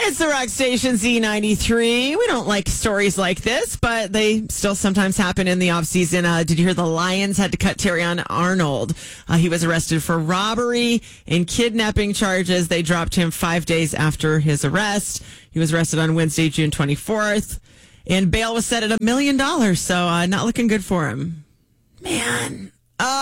It's the rock station Z93. We don't like stories like this, but they still sometimes happen in the offseason. Did you hear the Lions had to cut Terrion Arnold? He was arrested for robbery and kidnapping charges. They dropped him 5 days after his arrest. He was arrested on Wednesday, June 24th. And bail was set at $1 million, so not looking good for him. Man.